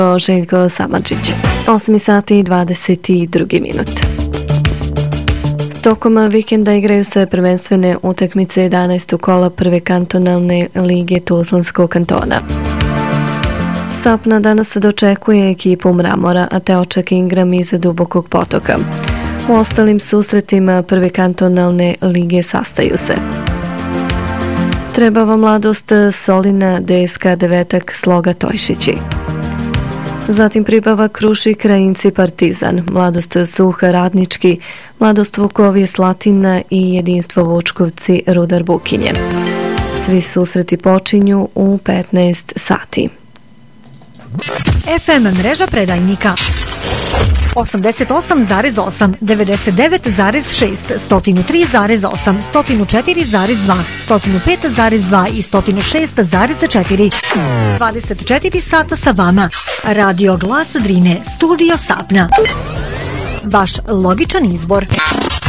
Željko Samardžić. 8 sati i 22 minut. Tokom vikenda igraju se prvenstvene utakmice 11. kola prve kantonalne lige Tuzlanskog kantona. Sapna danas se dočekuje ekipu Mramora, a Teočak Ingram iz Dubokog Potoka. U ostalim susretima prve kantonalne lige sastaju se Trebava Mladost Solina, DSK Devetak Sloga Tojšići. Zatim Pribava Krušik Krajinci Partizan, Mladost Suha Radnički, Mladost Vukovje Slatina i Jedinstvo Vučkovci Rudar Bukinje. Svi susreti počinju u 15 sati. FM mreža predajnika 88,8, 99,6, 103,8, 104,2, 105,2 i 106,4. 24 sata sa vama. Radio Glas Drine, studio Sapna. Vaš logičan izbor.